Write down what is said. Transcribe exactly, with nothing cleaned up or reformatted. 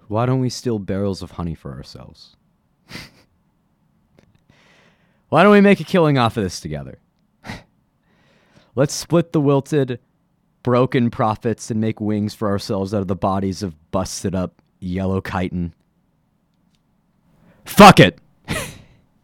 Why don't we steal barrels of honey for ourselves? Why don't we make a killing off of this together? Let's split the wilted, broken profits and make wings for ourselves out of the bodies of busted up yellow chitin. Fuck it!